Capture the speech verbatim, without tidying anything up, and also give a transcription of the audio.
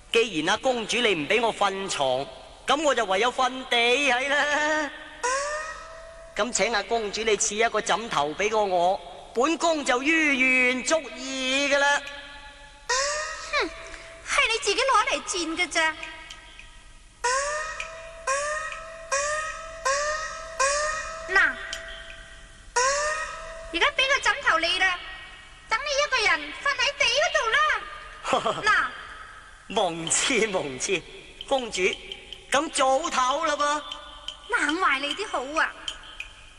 既然阿公主你唔俾我瞓床，咁我就唯有瞓地係啦。咁請阿公主你賜一個枕頭俾過我，本宮就於願足矣噶啦。 哼，係你自己攞嚟賤噶咋？嗱，而家俾個枕頭你啦，等你一個人瞓喺地嗰度啦。嗱， 蒙賜蒙賜，公主咁早唞啦噃。 難壞你啲好啊！